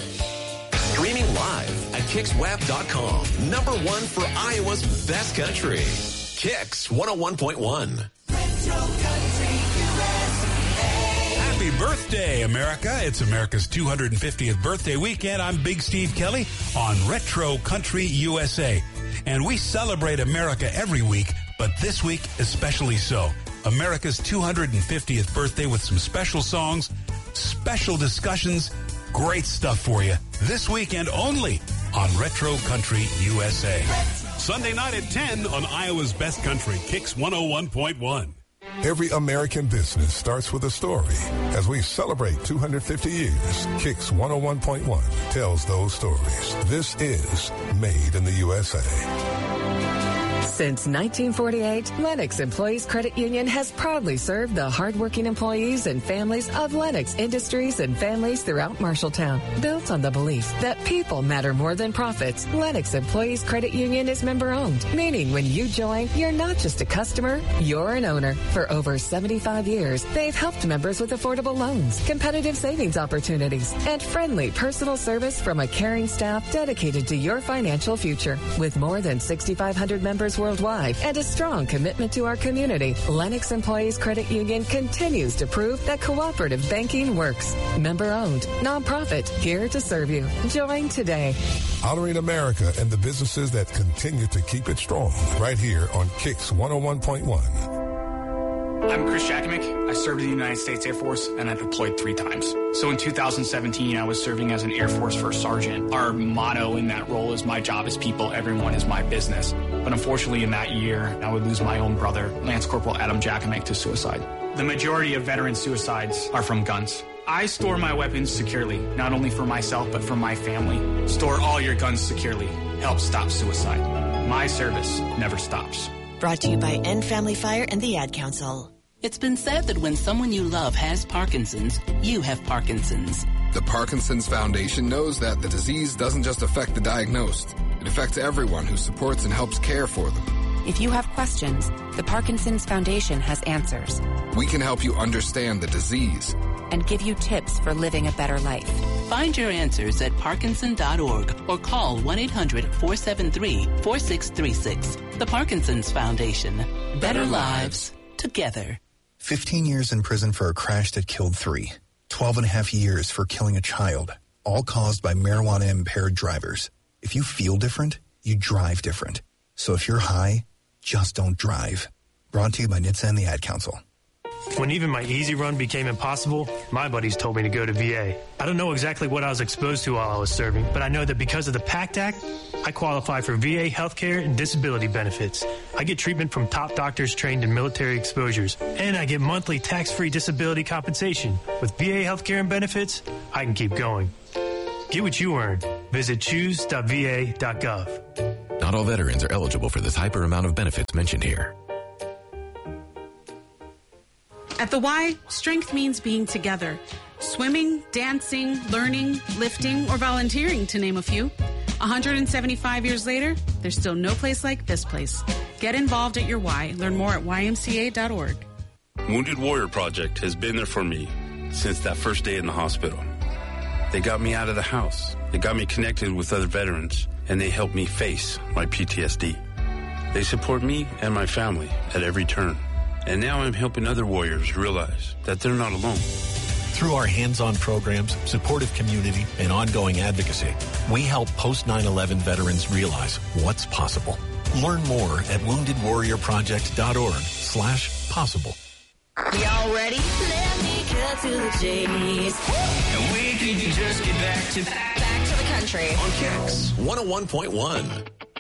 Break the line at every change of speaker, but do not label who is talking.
Streaming live at KixWeb.com. #1 for Iowa's best country. Kix 101.1.
Happy birthday, America. It's America's 250th birthday weekend. I'm Big Steve Kelly on Retro Country USA. And we celebrate America every week, but this week especially so. America's 250th birthday with some special songs, special discussions, great stuff for you this weekend only on Retro Country USA.
Sunday night at 10 on Iowa's Best Country, Kix 101.1.
Every American business starts with a story. As we celebrate 250 years, Kix 101.1 tells those stories. This is Made in the USA.
Since 1948, Lennox Employees Credit Union has proudly served the hardworking employees and families of Lennox Industries and families throughout Marshalltown. Built on the belief that people matter more than profits, Lennox Employees Credit Union is member-owned, meaning when you join, you're not just a customer, you're an owner. For over 75 years, they've helped members with affordable loans, competitive savings opportunities, and friendly personal service from a caring staff dedicated to your financial future. With more than 6,500 members worldwide and a strong commitment to our community, Lennox Employees Credit Union continues to prove that cooperative banking works. Member-owned, nonprofit, here to serve you. Join today.
Honoring America and the businesses that continue to keep it strong. Right here on Kix 101.1.
I'm Chris Jakovic. I served in the United States Air Force, and I deployed 3 times. So in 2017, I was serving as an Air Force First Sergeant. Our motto in that role is, my job is people, everyone is my business. But unfortunately, in that year, I would lose my own brother, Lance Corporal Adam Jakovic, to suicide. The majority of veteran suicides are from guns. I store my weapons securely, not only for myself, but for my family. Store all your guns securely. Help stop suicide. My service never stops.
Brought to you by End Family Fire and the Ad Council.
It's been said that when someone you love has Parkinson's, you have Parkinson's.
The Parkinson's Foundation knows that the disease doesn't just affect the diagnosed. It affects everyone who supports and helps care for them.
If you have questions, the Parkinson's Foundation has answers.
We can help you understand the disease
and give you tips for living a better life.
Find your answers at Parkinson.org or call 1-800-473-4636. The Parkinson's Foundation. Better lives together.
15 years in prison for a crash that killed 3. 12 and a half years for killing a child, all caused by marijuana-impaired drivers. If you feel different, you drive different. So if you're high, just don't drive. Brought to you by NHTSA and the Ad Council.
When even my easy run became impossible, my buddies told me to go to VA. I don't know exactly what I was exposed to while I was serving, but I know that because of the PACT Act, I qualify for VA healthcare and disability benefits. I get treatment from top doctors trained in military exposures, and I get monthly tax-free disability compensation. With VA healthcare and benefits, I can keep going. Get what you earn. Visit choose.va.gov.
Not all veterans are eligible for this hyper amount of benefits mentioned here.
At the Y, strength means being together. Swimming, dancing, learning, lifting, or volunteering, to name a few. 175 years later, there's still no place like this place. Get involved at your Y. Learn more at ymca.org.
Wounded Warrior Project has been there for me since that first day in the hospital. They got me out of the house. They got me connected with other veterans, and they helped me face my PTSD. They support me and my family at every turn. And now I'm helping other warriors realize that they're not alone.
Through our hands-on programs, supportive community, and ongoing advocacy, we help post-9/11 veterans realize what's possible. Learn more at woundedwarriorproject.org/possible.
Y'all ready? Let me cut to the chase.
And we can just get back to the country on Kix 101.1.